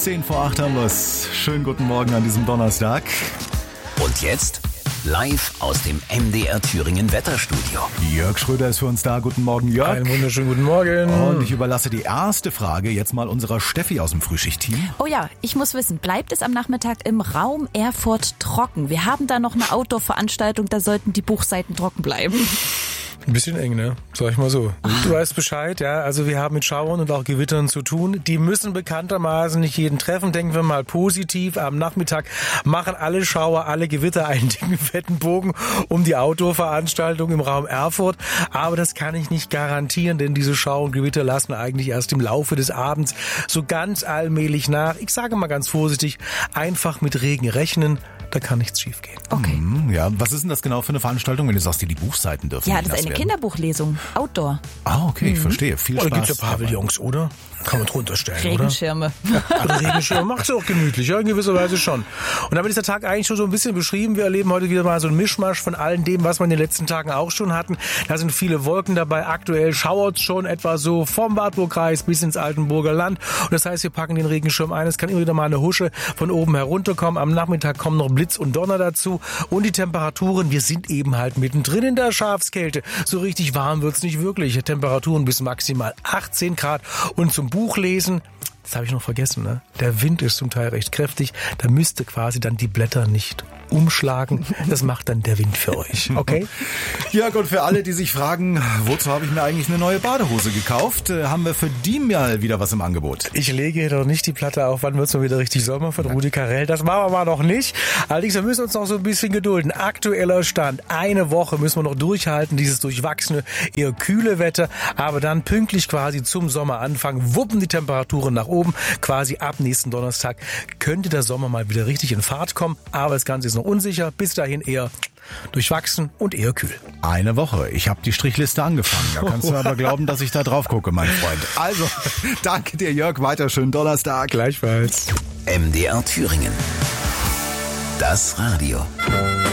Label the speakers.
Speaker 1: 10 vor 8 haben wir's. Schönen guten Morgen an diesem Donnerstag.
Speaker 2: Und jetzt live aus dem MDR Thüringen Wetterstudio.
Speaker 1: Jörg Schröder ist für uns da. Guten Morgen, Jörg.
Speaker 3: Einen wunderschönen guten Morgen.
Speaker 1: Und ich überlasse die erste Frage jetzt mal unserer Steffi aus dem Frühschichtteam.
Speaker 4: Oh ja, ich muss wissen, bleibt es am Nachmittag im Raum Erfurt trocken? Wir haben da noch eine Outdoor-Veranstaltung, da sollten die Buchseiten trocken bleiben.
Speaker 3: Ein bisschen eng, ne? Sag ich mal so. Du weißt Bescheid, ja. Also wir haben mit Schauern und auch Gewittern zu tun. Die müssen bekanntermaßen nicht jeden treffen. Denken wir mal positiv. Am Nachmittag machen alle Schauer, alle Gewitter einen dicken, fetten Bogen um die Outdoor-Veranstaltung im Raum Erfurt. Aber das kann ich nicht garantieren, denn diese Schauer und Gewitter lassen eigentlich erst im Laufe des Abends so ganz allmählich nach. Ich sage mal ganz vorsichtig, einfach mit Regen rechnen. Da kann nichts schief gehen.
Speaker 4: Okay.
Speaker 1: Ja, was ist denn das genau für eine Veranstaltung, wenn du sagst, die Buchseiten dürfen
Speaker 4: Ja,
Speaker 1: nicht
Speaker 4: das
Speaker 1: nass
Speaker 4: ist eine
Speaker 1: werden?
Speaker 4: Kinderbuchlesung. Outdoor.
Speaker 1: Ah, okay, ich verstehe. Viel
Speaker 3: Oder
Speaker 1: Spaß.
Speaker 3: gibt's ja Pavillons, oder? Kann man drunter stellen,
Speaker 4: Regenschirme.
Speaker 3: oder? Regenschirm macht's auch gemütlich, ja, in gewisser Weise schon. Und damit ist der Tag eigentlich schon so ein bisschen beschrieben. Wir erleben heute wieder mal so einen Mischmasch von all dem, was wir in den letzten Tagen auch schon hatten. Da sind viele Wolken dabei. Aktuell schauert's schon etwa so vom Wartburgkreis bis ins Altenburger Land. Und das heißt, wir packen den Regenschirm ein. Es kann immer wieder mal eine Husche von oben herunterkommen. Am Nachmittag kommen noch Blitz und Donner dazu. Und die Temperaturen, wir sind eben halt mittendrin in der Schafskälte. So richtig warm wird's nicht wirklich. Temperaturen bis maximal 18 Grad. Und zum Buchlesen, das habe ich noch vergessen, ne? Der Wind ist zum Teil recht kräftig. Da müsste quasi dann die Blätter nicht umschlagen. Das macht dann der Wind für euch, okay?
Speaker 1: Jörg, und für alle, die sich fragen, wozu habe ich mir eigentlich eine neue Badehose gekauft, haben wir für die mal wieder was im Angebot.
Speaker 3: Ich lege doch nicht die Platte auf, wann wird's mal wieder richtig Sommer von Rudi Carrell. Das machen wir mal noch nicht. Allerdings, wir müssen uns noch so ein bisschen gedulden. Aktueller Stand, eine Woche müssen wir noch durchhalten, dieses durchwachsene, eher kühle Wetter. Aber dann pünktlich quasi zum Sommeranfang wuppen die Temperaturen nach oben. Quasi ab nächsten Donnerstag könnte der Sommer mal wieder richtig in Fahrt kommen. Aber das Ganze ist noch unsicher. Bis dahin eher durchwachsen und eher kühl.
Speaker 1: Eine Woche. Ich habe die Strichliste angefangen. Da kannst du aber glauben, dass ich da drauf gucke, mein Freund. Also, danke dir, Jörg. Weiter schönen Donnerstag.
Speaker 3: Gleichfalls.
Speaker 2: MDR Thüringen. Das Radio.